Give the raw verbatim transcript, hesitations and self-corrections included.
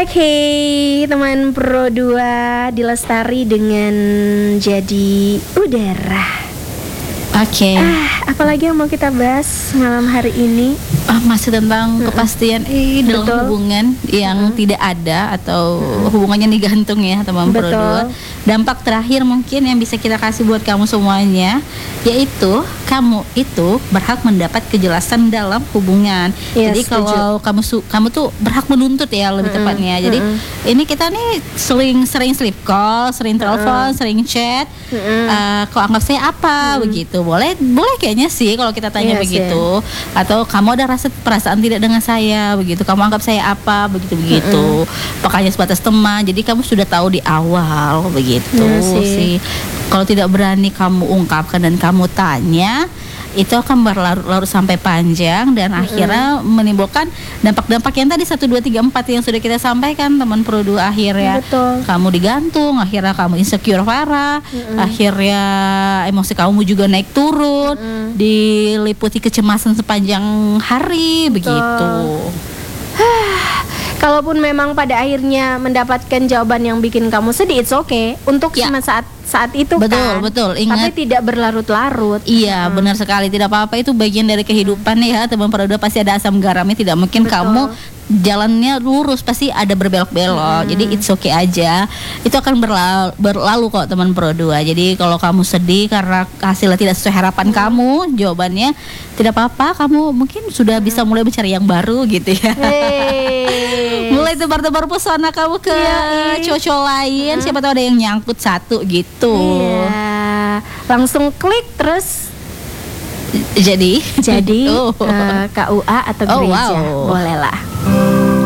Oke, teman Pro dua dilestari dengan Jadi Udara. Oke. Okay. Ah, apalagi yang mau kita bahas malam hari ini? Ah, masih tentang mm-mm. kepastian eh dalam Betul. hubungan yang mm-mm. tidak ada atau mm-mm. hubungannya digantung ya, teman Pro dua. Dampak terakhir mungkin yang bisa kita kasih buat kamu semuanya, yaitu kamu itu berhak mendapat kejelasan dalam hubungan. Ya, Jadi setuju. kalau kamu su- kamu tuh berhak menuntut ya, lebih mm-mm. tepatnya. Jadi mm-mm. ini kita nih sering sering sleep call, sering telepon, mm-mm. sering chat. Uh, kau anggap saya apa mm-mm. begitu? Boleh boleh kayaknya sih kalau kita tanya yes, begitu. Yeah. Atau kamu ada rasa perasaan tidak dengan saya begitu? Kamu anggap saya apa begitu begitu? Mm-mm. Pakainya sebatas teman. Jadi kamu sudah tahu di awal begitu. Itu ya, sih. sih. Kalau tidak berani kamu ungkapkan dan kamu tanya, itu akan berlarut-larut sampai panjang dan mm-hmm. akhirnya menimbulkan dampak-dampak yang tadi satu dua tiga empat yang sudah kita sampaikan, teman Pro dua. Akhirnya Betul. kamu digantung, akhirnya kamu insecure parah, mm-hmm. akhirnya emosi kamu juga naik turun, mm-hmm. diliputi kecemasan sepanjang hari. Betul. Begitu. Kalaupun memang pada akhirnya mendapatkan jawaban yang bikin kamu sedih, it's okay untuk ya. cuma saat saat itu betul, kan. Betul, betul. Ingat. Tapi tidak berlarut-larut. Iya, hmm. benar sekali. Tidak apa-apa, itu bagian dari kehidupan ya, teman Pro dua. Pasti ada asam garamnya. Tidak mungkin betul. kamu jalannya lurus, pasti ada berbelok-belok. Hmm. Jadi it's okay aja. Itu akan berlalu, berlalu kok, teman Pro dua. Jadi kalau kamu sedih karena hasilnya tidak sesuai harapan hmm. kamu, jawabannya tidak apa-apa. Kamu mungkin sudah bisa mulai mencari yang baru gitu ya. Hey. Mulai tebar-tebar pesona kamu ke yeah, cowok lain. Hmm. Siapa tahu ada yang nyangkut satu gitu. Iya, langsung klik terus jadi jadi oh. uh, K U A atau gereja, oh, wow. boleh lah.